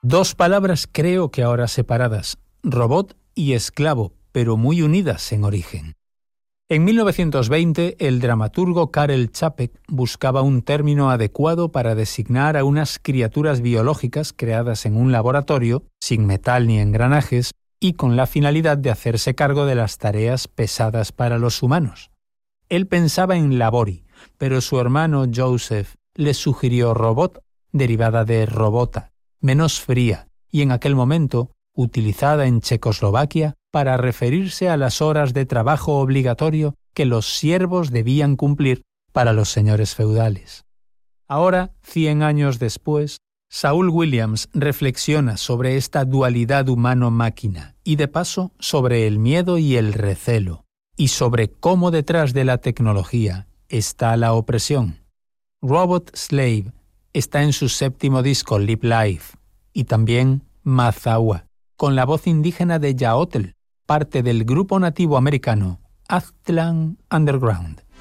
Dos palabras creo que ahora separadas, robot y esclavo, pero muy unidas en origen. En 1920, el dramaturgo Karel Čapek buscaba un término adecuado para designar a unas criaturas biológicas creadas en un laboratorio, sin metal ni engranajes, y con la finalidad de hacerse cargo de las tareas pesadas para los humanos. Él pensaba en labori, pero su hermano Joseph le sugirió robot, derivada de robota, menos fría, y en aquel momento utilizada en Checoslovaquia para referirse a las horas de trabajo obligatorio que los siervos debían cumplir para los señores feudales. Ahora, 100 años después, Saul Williams reflexiona sobre esta dualidad humano-máquina y de paso sobre el miedo y el recelo, y sobre cómo detrás de la tecnología está la opresión. Robot Slave está en su 7º disco Live Life, y también Mazawa, con la voz indígena de Yaotl, parte del grupo nativo americano Aztlán Underground.